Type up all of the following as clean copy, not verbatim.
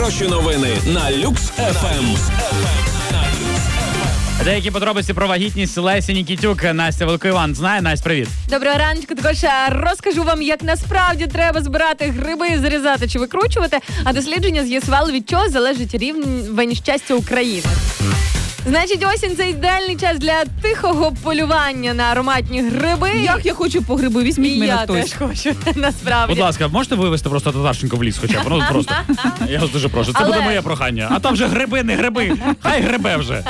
Хороші новини на Люкс ФМ. Деякі подробиці про вагітність Лесі Нікітюк. Настя Великоїван знає. Настя, привіт. Доброго раночку. Також розкажу вам, як насправді треба збирати гриби, зрізати чи викручувати. А дослідження з'ясували, від чого залежить рівень щастя України. Значить, осінь – це ідеальний час для тихого полювання на ароматні гриби. Як я хочу по гриби, візьміть мене хтось. Я теж хочу, насправді. Будь ласка, можете вивезти просто Татарченко в ліс хоча б? Ну, просто. Я вас дуже прошу. Це буде моє прохання. А там вже гриби, не гриби. Хай грибе вже.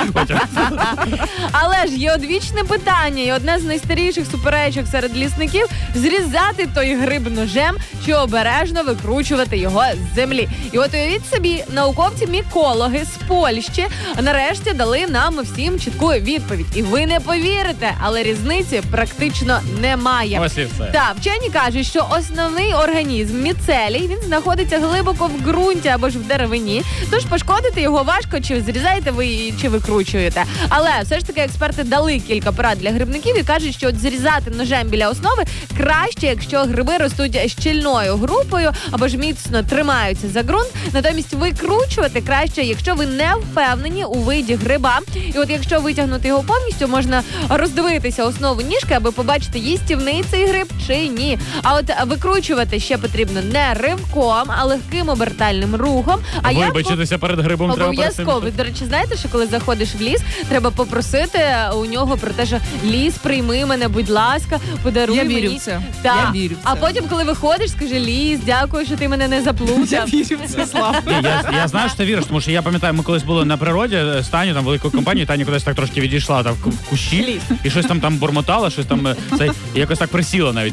Але ж є одвічне питання, і одна з найстаріших суперечок серед лісників – зрізати той гриб ножем чи обережно викручувати його з землі. І от уявіть собі, науковці-мікологи з Польщі нарешті дали нам всім чітку відповідь. І ви не повірите, але різниці практично немає. Ось і все. Так, вчені кажуть, що основний організм міцелій, він знаходиться глибоко в ґрунті або ж в деревині, тож пошкодити його важко, чи зрізаєте ви, чи викручуєте. Але все ж таки експерти дали кілька порад для грибників і кажуть, що от зрізати ножем біля основи краще, якщо гриби ростуть щільною групою або ж міцно тримаються за ґрунт. Натомість викручувати краще, якщо ви не впевнені у виді гриба. І от якщо витягнути його повністю, можна роздивитися основу ніжки, аби побачити, їстівний цей гриб чи ні. А от викручувати ще потрібно не ривком, а легким обертальним рухом. А вибачитися перед грибом треба обов'язково. До речі, знаєте, що коли заходиш в ліс, треба попросити у нього про те, що ліс, прийми мене, будь ласка, подаруй мені. Я вірю в це. Так. Я вірю в це. А потім, коли виходиш, скажи: ліс, дякую, що ти мене не заплутав. Я вірю в це, Слава. Я знаю, що ти віриш, тому що я пам'ятаю, ми колись були на природі з Таню, там великою компанією, Таня кудись так трошки відійшла там в кущі і щось там бурмотала, щось там і якось так присіла навіть.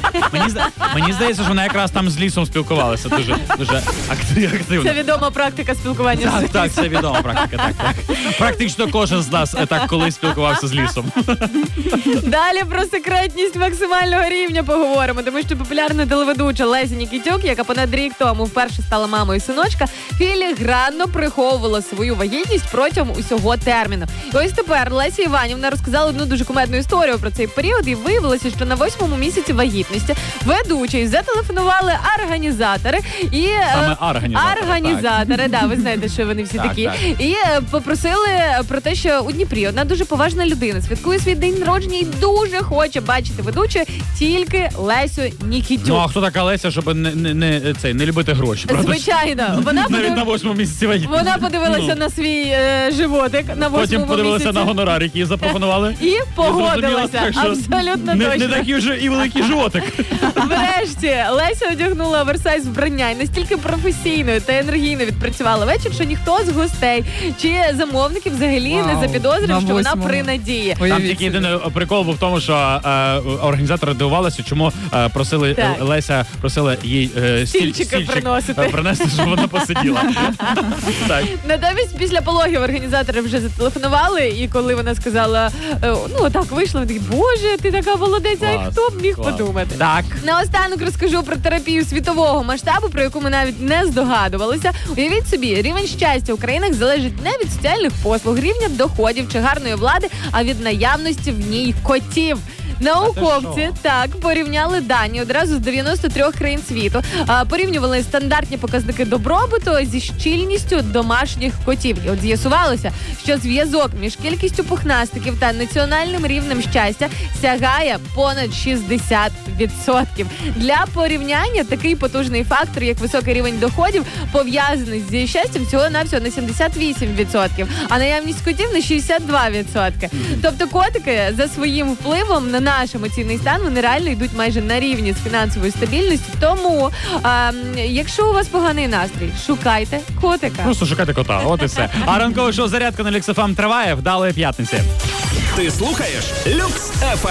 Мені здається, що вона якраз там з лісом спілкувалася дуже активно. Це відома практика спілкування. Так, це відома практика. Так. Практично кожен з нас так колись спілкувався з лісом. Далі про секретність максимального рівня поговоримо, тому що популярна телеведуча Леся Нікітюк, яка понад рік тому вперше стала мамою синочка, філігранно приховувала свою вагітність протягом усього терміну. І ось тепер Леся Іванівна розказала одну дуже кумедну історію про цей період, і виявилося, що на 8-му місяці вагітності ведучій зателефонували організатори і Саме організатори, да, ви знаєте, що вони всі такі. Так. І попросили про те, що у Дніпрі одна дуже поважна людина святкує свій день народження і дуже хоче бачити ведучою тільки Лесю Нікітюк. Ну, а хто така Леся, щоб не любити гроші? Правда? Звичайно. Навіть на 8-му місяці вагітності. Вона подивилася на свій животик на 8-му місяці. Потім подивилася на гонорар, який запропонували. І погодилася. Так, Абсолютно не точно. такий вже і великий животик. Врешті Леся одягнула оверсайз вбрання і настільки професійною та енергійно відпрацювала вечір, що ніхто з гостей чи замовників взагалі не запідозрив, що вона при надії. Там тільки єдиний прикол був в тому, що організатори дивувалися, чому Леся просила їй стільчики принести, щоб вона посиділа. Натомість після пологів організатори вже зателефонували, і коли вона сказала, ну так вийшло, вони такі: Боже, ти така молодець, а хто б міг подумати. Так. Наостанок розкажу про терапію світового масштабу, про яку ми навіть не здогадувалися. Уявіть собі, рівень щастя в країнах залежить не від соціальних послуг, рівня доходів чи гарної влади, а від наявності в ній котів. Науковці порівняли дані одразу з 93 країн світу, порівнювали стандартні показники добробуту зі щільністю домашніх котів. І от з'ясувалося, що зв'язок між кількістю пухнастиків та національним рівнем щастя сягає понад 60%. Для порівняння такий потужний фактор, як високий рівень доходів, пов'язаний зі щастям всього-навсього на 78%, а наявність котів на 62%. Тобто котики за своїм впливом на наш емоційний стан, вони реально йдуть майже на рівні з фінансовою стабільністю. Тому, якщо у вас поганий настрій, шукайте котика. Просто шукайте кота, от і все. А ранкове шоу «Зарядка» на Люкс ФМ триває. Вдалої п'ятниці. Ти слухаєш Люкс ФМ.